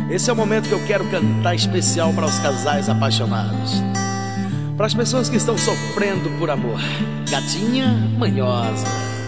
Esse é o momento que eu quero cantar especial para os casais apaixonados, para as pessoas que estão sofrendo por amor. Gatinha Manhosa.